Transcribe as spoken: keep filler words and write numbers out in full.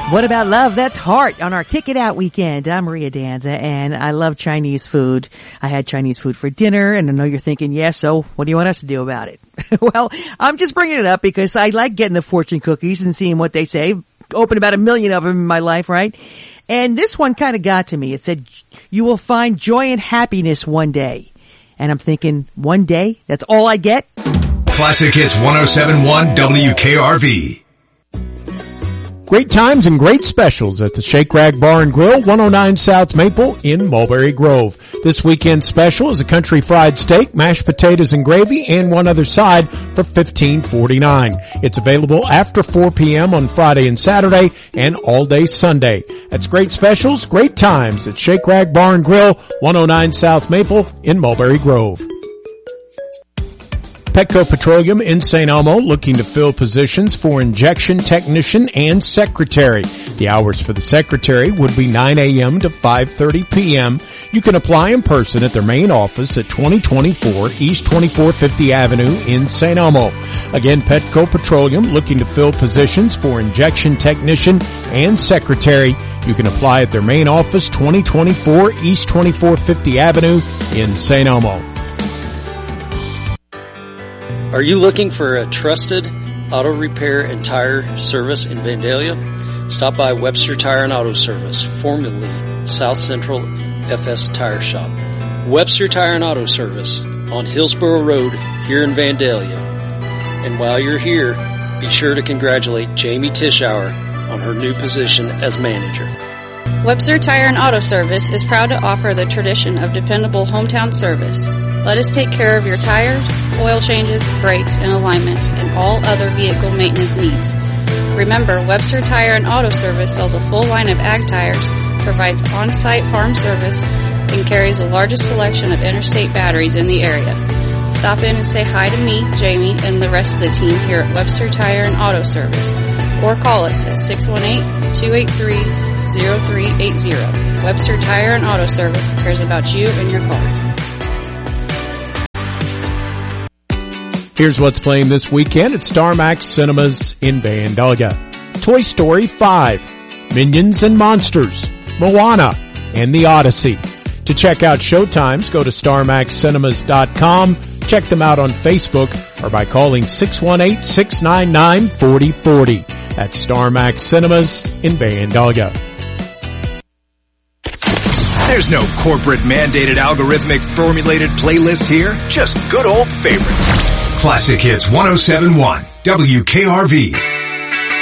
What about love? That's Heart on our Kick It Out weekend. I'm Maria Danza, and I love Chinese food. I had Chinese food for dinner, and I know you're thinking, yeah, so what do you want us to do about it? Well, I'm just bringing it up because I like getting the fortune cookies and seeing what they say. Opened about a million of them in my life, right? And this one kind of got to me. It said, you will find joy and happiness one day. And I'm thinking, one day? That's all I get? Classic Hits one oh seven point one W K R V. Great times and great specials at the Shake Rag Bar and Grill, one oh nine South Maple in Mulberry Grove. This weekend special is a country fried steak, mashed potatoes and gravy, and one other side for fifteen forty-nine. It's available after four p.m. on Friday and Saturday and all day Sunday. That's great specials, great times at Shake Rag Bar and Grill, one oh nine South Maple in Mulberry Grove. Petco Petroleum in Saint Elmo looking to fill positions for injection technician and secretary. The hours for the secretary would be nine a.m. to five thirty p.m. You can apply in person at their main office at twenty twenty-four East twenty-four fifty Avenue in Saint Elmo. Again, Petco Petroleum looking to fill positions for injection technician and secretary. You can apply at their main office, twenty twenty-four East twenty-four fifty Avenue in Saint Elmo. Are you looking for a trusted auto repair and tire service in Vandalia? Stop by Webster Tire and Auto Service, formerly South Central F S Tire Shop. Webster Tire and Auto Service on Hillsborough Road here in Vandalia. And while you're here, be sure to congratulate Jamie Tischauer on her new position as manager. Webster Tire and Auto Service is proud to offer the tradition of dependable hometown service. Let us take care of your tires, oil changes, brakes, and alignment, and all other vehicle maintenance needs. Remember, Webster Tire and Auto Service sells a full line of ag tires, provides on-site farm service, and carries the largest selection of interstate batteries in the area. Stop in and say hi to me, Jamie, and the rest of the team here at Webster Tire and Auto Service, or call us at six one eight, two eight three, zero three eight zero. Webster Tire and Auto Service cares about you and your car. Here's what's playing this weekend at StarMax Cinemas in Vandalia. Toy Story five, Minions and Monsters, Moana, and The Odyssey. To check out showtimes, go to star max cinemas dot com, check them out on Facebook, or by calling six one eight, six nine nine, four oh four oh. That's StarMax Cinemas in Vandalia. There's no corporate mandated algorithmic formulated playlist here, just good old favorites. Classic Hits one oh seven point one W K R V.